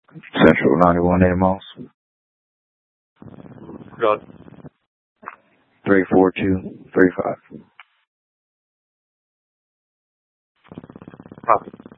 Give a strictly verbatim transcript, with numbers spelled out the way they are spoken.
Central ninety-one eight miles. Got three four two three five. Copy.